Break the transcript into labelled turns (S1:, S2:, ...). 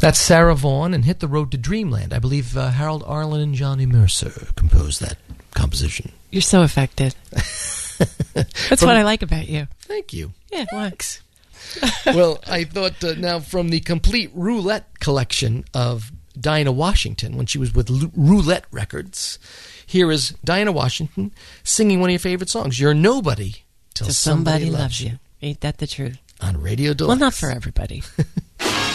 S1: That's Sarah Vaughan and Hit the Road to Dreamland. I believe Harold Arlen and Johnny Mercer composed that composition.
S2: You're so affected. That's what I like about you.
S1: Thank you.
S2: Yeah,
S1: thanks. Well, I thought now from the complete Roulette collection of Dinah Washington when she was with Roulette Records, here is Dinah Washington singing one of your favorite songs, You're Nobody Till Somebody Loves You.
S2: Ain't that the truth?
S1: On Radio Deluxe.
S2: Well, not for everybody.